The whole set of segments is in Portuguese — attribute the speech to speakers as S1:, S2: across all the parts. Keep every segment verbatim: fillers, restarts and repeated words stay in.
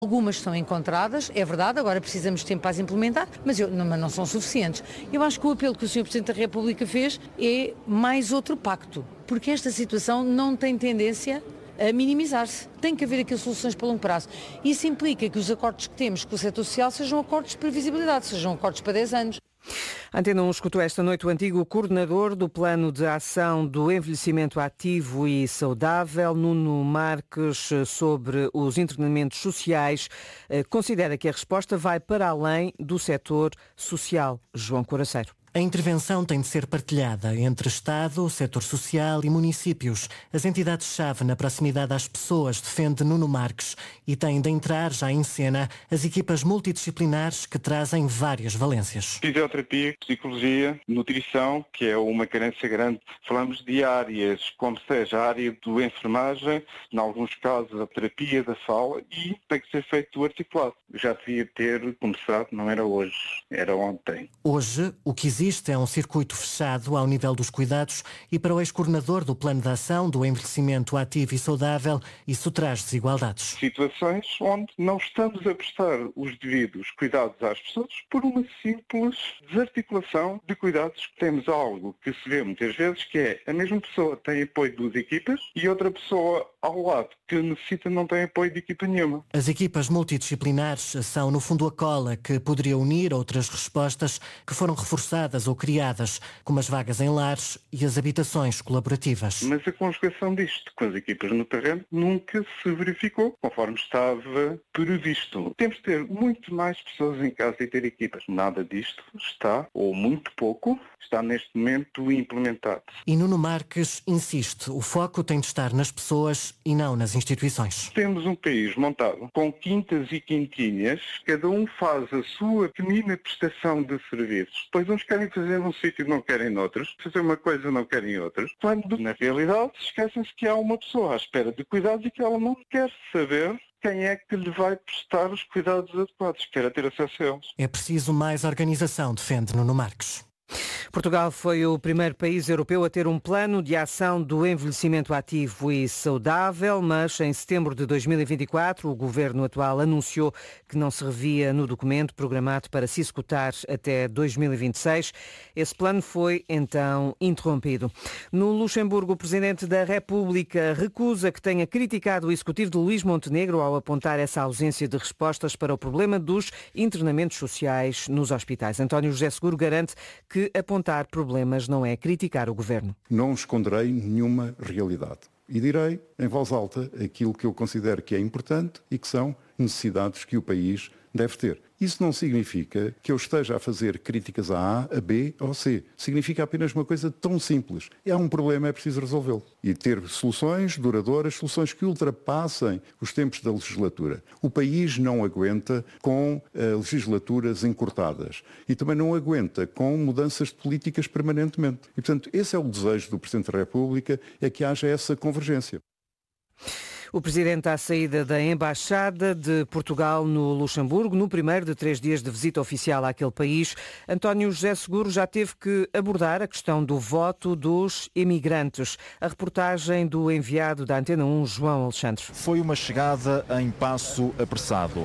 S1: Algumas estão encontradas, é verdade, agora precisamos de tempo para as implementar, mas, eu, não, mas não são suficientes. Eu acho que o apelo que o senhor Presidente da República fez é mais outro pacto, porque esta situação não tem tendência a minimizar-se. Tem que haver aqui soluções para longo prazo. Isso implica que os acordos que temos com o setor social sejam acordos de previsibilidade, sejam acordos para dez anos.
S2: A Antena um escutou esta noite o antigo coordenador do Plano de Ação do Envelhecimento Ativo e Saudável, Nuno Marques, sobre os internamentos sociais. Considera que a resposta vai para além do setor social. João Coraceiro.
S3: A intervenção tem de ser partilhada entre Estado, setor social e municípios. As entidades-chave na proximidade às pessoas, defende Nuno Marques, e têm de entrar já em cena as equipas multidisciplinares que trazem várias valências.
S4: Fisioterapia, psicologia, nutrição, que é uma carência grande. Falamos de áreas, como seja a área do enfermagem, em alguns casos a terapia da sala, e tem que ser feito articulado. Já devia ter começado, não era hoje, era ontem.
S3: Hoje, o que existe Existe é um circuito fechado ao nível dos cuidados e para o ex-coordenador do Plano de Ação do Envelhecimento Ativo e Saudável, isso traz desigualdades.
S4: Situações onde não estamos a prestar os devidos cuidados às pessoas por uma simples desarticulação de cuidados. Temos algo que se vê muitas vezes, que é a mesma pessoa tem apoio de duas equipas e outra pessoa ao lado que necessita não tem apoio de equipa nenhuma.
S3: As equipas multidisciplinares são, no fundo, a cola que poderia unir outras respostas que foram reforçadas ou criadas, como as vagas em lares e as habitações colaborativas.
S4: Mas a conjugação disto com as equipas no terreno nunca se verificou conforme estava previsto. Temos de ter muito mais pessoas em casa e ter equipas. Nada disto está, ou muito pouco, está neste momento implementado.
S3: E Nuno Marques insiste, o foco tem de estar nas pessoas e não nas instituições.
S4: Temos um país montado com quintas e quintinhas, cada um faz a sua pequenina prestação de serviços. Depois uns querem fazer num sítio e não querem noutros, fazer uma coisa e não querem outros, quando na realidade esquecem-se que há uma pessoa à espera de cuidados e que ela não quer saber quem é que lhe vai prestar os cuidados adequados, quer ter acesso a eles.
S3: É preciso mais organização, defende Nuno Marques.
S2: Portugal foi o primeiro país europeu a ter um plano de ação do envelhecimento ativo e saudável, mas em setembro de dois mil e vinte e quatro o governo atual anunciou que não se revia no documento programado para se executar até dois mil e vinte e seis. Esse plano foi então interrompido. No Luxemburgo, o Presidente da República recusa que tenha criticado o executivo de Luís Montenegro ao apontar essa ausência de respostas para o problema dos internamentos sociais nos hospitais. António José Seguro garante que apontar problemas não é criticar o governo.
S5: Não esconderei nenhuma realidade e direi em voz alta aquilo que eu considero que é importante e que são necessidades que o país deve ter. Isso não significa que eu esteja a fazer críticas a A, a B ou a C. Significa apenas uma coisa tão simples. Há um problema, é preciso resolvê-lo. E ter soluções duradouras, soluções que ultrapassem os tempos da legislatura. O país não aguenta com uh, legislaturas encurtadas. E também não aguenta com mudanças de políticas permanentemente. E, portanto, esse é o desejo do Presidente da República, é que haja essa convergência.
S2: O Presidente à saída da Embaixada de Portugal no Luxemburgo, no primeiro de três dias de visita oficial àquele país. António José Seguro já teve que abordar a questão do voto dos imigrantes. A reportagem do enviado da Antena um, João Alexandre.
S6: Foi uma chegada em passo apressado.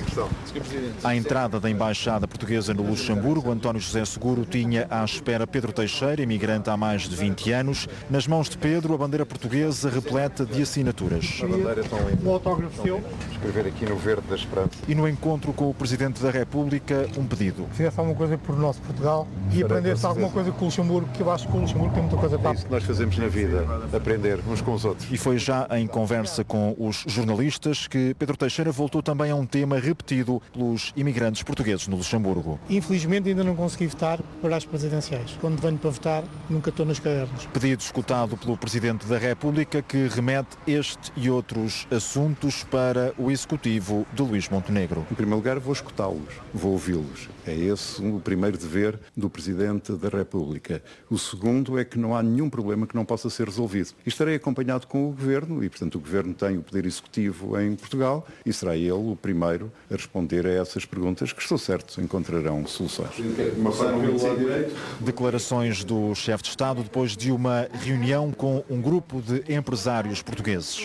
S6: À entrada da Embaixada Portuguesa no Luxemburgo, António José Seguro tinha à espera Pedro Teixeira, imigrante há mais de vinte anos. Nas mãos de Pedro, a bandeira portuguesa repleta de assinaturas.
S7: Um autógrafo seu.
S5: Escrever aqui no verde da esperança.
S6: E no encontro com o Presidente da República, um pedido.
S7: Se fizesse alguma coisa por nosso Portugal e aprendesse alguma coisa com o Luxemburgo, que eu acho que o Luxemburgo tem muita coisa para...
S5: É isso que nós fazemos na vida, aprender uns com os outros.
S6: E foi já em conversa com os jornalistas que Pedro Teixeira voltou também a um tema repetido pelos imigrantes portugueses no Luxemburgo.
S7: Infelizmente ainda não consegui votar para as presidenciais. Quando venho para votar, nunca estou nas cadernas.
S6: Pedido escutado pelo Presidente da República, que remete este e outros assuntos para o Executivo de Luís Montenegro.
S5: Em primeiro lugar, vou escutá-los, vou ouvi-los. É esse o primeiro dever do Presidente da República. O segundo é que não há nenhum problema que não possa ser resolvido. E estarei acompanhado com o Governo, e portanto o Governo tem o poder executivo em Portugal, e será ele o primeiro a responder a essas perguntas, que estou certo encontrarão soluções.
S6: Declarações do chefe de Estado depois de uma reunião com um grupo de empresários portugueses.
S5: Precisamos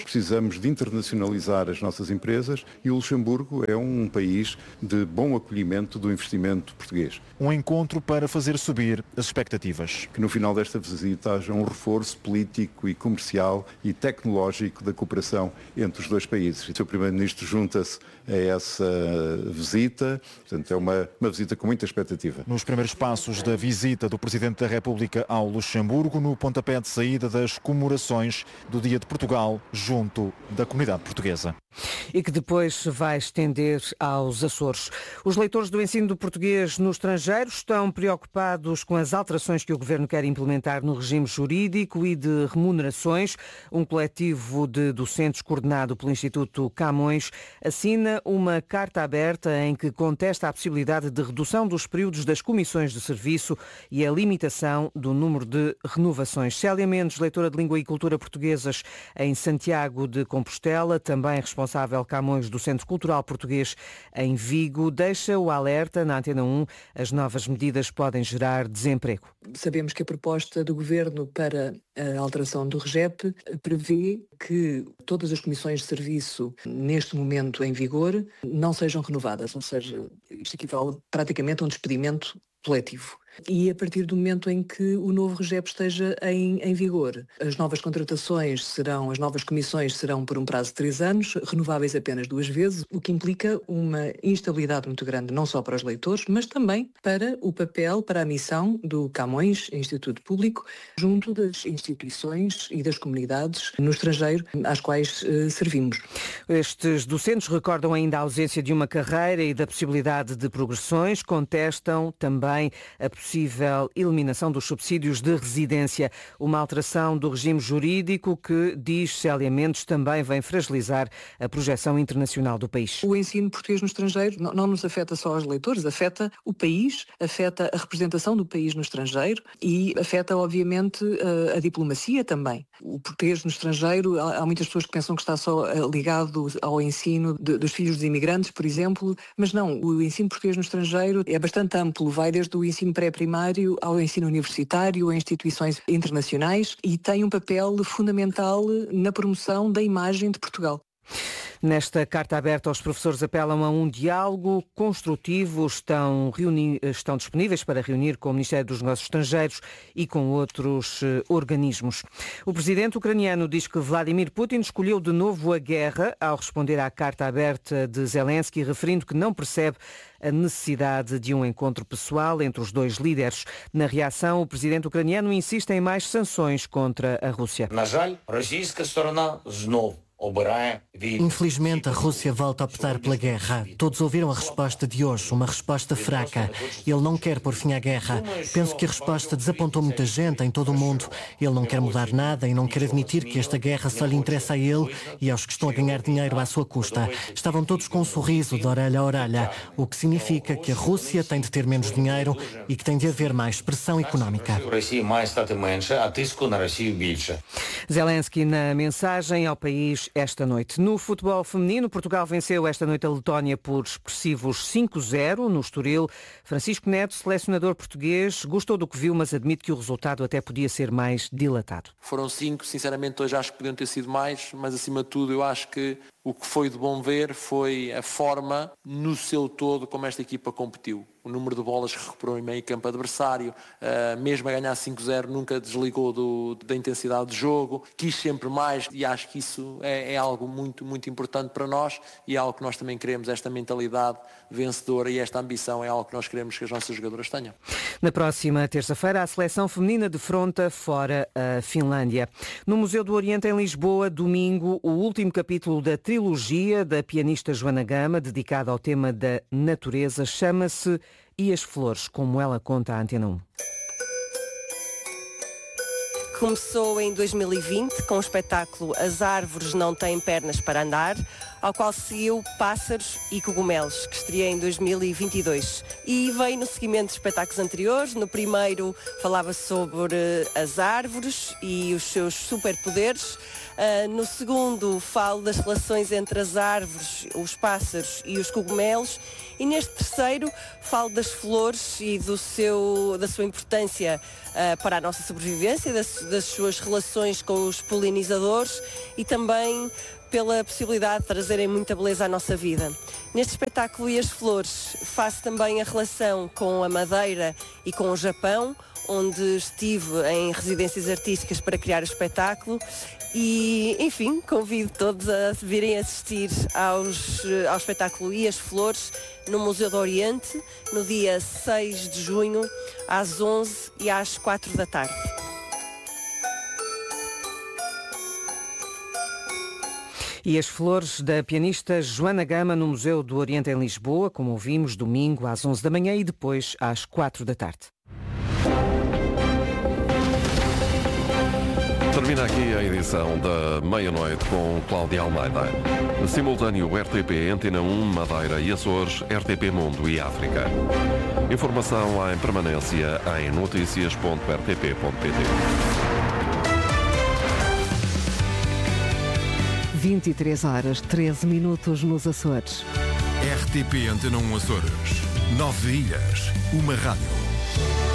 S5: precisamos de internacionalizar as nossas empresas e o Luxemburgo é um país de bom acolhimento do investimento português.
S6: Um encontro para fazer subir as expectativas.
S5: Que no final desta visita haja um reforço político e comercial e tecnológico da cooperação entre os dois países. O seu Primeiro-Ministro junta-se a essa visita, portanto é uma, uma visita com muita expectativa.
S6: Nos primeiros passos da visita do Presidente da República ao Luxemburgo, no pontapé de saída das comemorações do Dia de Portugal junto da comunidade portuguesa.
S2: E que depois vai estender aos Açores. Os leitores do ensino do português no estrangeiro estão preocupados com as alterações que o Governo quer implementar no regime jurídico e de remunerações. Um coletivo de docentes coordenado pelo Instituto Camões assina uma carta aberta em que contesta a possibilidade de redução dos períodos das comissões de serviço e a limitação do número de renovações. Célia Mendes, leitora de Língua e Cultura Portuguesas em Santiago de Compostela, também responsável Camões do Centro Cultural Português em Vigo, deixa o alerta na Antena um, as novas medidas podem gerar desemprego.
S8: Sabemos que a proposta do Governo para a alteração do REGEP prevê que todas as comissões de serviço neste momento em vigor não sejam renovadas, ou seja, isto equivale praticamente a um despedimento coletivo. E a partir do momento em que o novo REGEP esteja em, em vigor, as novas contratações serão, as novas comissões serão por um prazo de três anos, renováveis apenas duas vezes, o que implica uma instabilidade muito grande, não só para os leitores, mas também para o papel, para a missão do Camões, Instituto Público, junto das instituições e das comunidades no estrangeiro às quais eh, servimos.
S2: Estes docentes recordam ainda a ausência de uma carreira e da possibilidade de progressões, contestam também a possível eliminação dos subsídios de residência, uma alteração do regime jurídico que, diz Célia Mendes, também vem fragilizar a projeção internacional do país.
S8: O ensino português no estrangeiro não, não nos afeta só aos leitores, afeta o país, afeta a representação do país no estrangeiro e afeta, obviamente, a, a diplomacia também. O português no estrangeiro, há, há muitas pessoas que pensam que está só ligado ao ensino de, dos filhos dos imigrantes, por exemplo, mas não, o ensino português no estrangeiro é bastante amplo, vai desde o ensino pré-primário ao ensino universitário, a instituições internacionais e tem um papel fundamental na promoção da imagem de Portugal.
S2: Nesta carta aberta, os professores apelam a um diálogo construtivo, estão, reuni- estão disponíveis para reunir com o Ministério dos Negócios Estrangeiros e com outros eh, organismos. O presidente ucraniano diz que Vladimir Putin escolheu de novo a guerra ao responder à carta aberta de Zelensky, referindo que não percebe a necessidade de um encontro pessoal entre os dois líderes. Na reação, o presidente ucraniano insiste em mais sanções contra a Rússia.
S3: Infelizmente, a Rússia volta a optar pela guerra. Todos ouviram a resposta de hoje, uma resposta fraca. Ele não quer pôr fim à guerra. Penso que a resposta desapontou muita gente em todo o mundo. Ele não quer mudar nada e não quer admitir que esta guerra só lhe interessa a ele e aos que estão a ganhar dinheiro à sua custa. Estavam todos com um sorriso de orelha a orelha, o que significa que a Rússia tem de ter menos dinheiro e que tem de haver mais pressão económica.
S2: Zelensky na mensagem ao país esta noite. No futebol feminino, Portugal venceu esta noite a Letónia por expressivos cinco a zero no Estoril. Francisco Neto, selecionador português, gostou do que viu, mas admite que o resultado até podia ser mais dilatado.
S9: Foram cinco, sinceramente hoje acho que podiam ter sido mais, mas acima de tudo eu acho que o que foi de bom ver foi a forma no seu todo como esta equipa competiu. O número de bolas que recuperou em meio campo adversário, uh, mesmo a ganhar cinco a zero, nunca desligou do, da intensidade do jogo, quis sempre mais e acho que isso é, é algo muito, muito importante para nós e é algo que nós também queremos, esta mentalidade vencedora e esta ambição é algo que nós queremos que as nossas jogadoras tenham.
S2: Na próxima terça-feira, a seleção feminina defronta fora a Finlândia. No Museu do Oriente, em Lisboa, domingo, o último capítulo da trilogia da pianista Joana Gama, dedicada ao tema da natureza, chama-se E as Flores, como ela conta à Antena um.
S10: Começou em dois mil e vinte com o espetáculo As Árvores Não Têm Pernas para Andar, ao qual seguiu Pássaros e Cogumelos, que estreia em dois mil e vinte e dois. E veio no seguimento de espetáculos anteriores. No primeiro falava sobre as árvores e os seus superpoderes. Uh, no segundo falo das relações entre as árvores, os pássaros e os cogumelos. E neste terceiro falo das flores e do seu, da sua importância uh, para a nossa sobrevivência, das, das suas relações com os polinizadores e também pela possibilidade de trazerem muita beleza à nossa vida. Neste espetáculo E as Flores faço também a relação com a Madeira e com o Japão, onde estive em residências artísticas para criar o espetáculo e, enfim, convido todos a virem assistir aos, ao espetáculo E as Flores no Museu do Oriente, no dia seis de junho, às onze e às quatro da tarde.
S2: E as Flores, da pianista Joana Gama, no Museu do Oriente em Lisboa, como ouvimos, domingo às onze da manhã e depois às quatro da tarde.
S11: Termina aqui a edição da meia-noite com Cláudia Almeida. Simultâneo R T P, Antena um, Madeira e Açores, R T P Mundo e África. Informação em permanência em notícias ponto r t p ponto p t.
S12: vinte e três horas, treze minutos nos Açores.
S13: R T P Antena um Açores. Nove ilhas, uma rádio.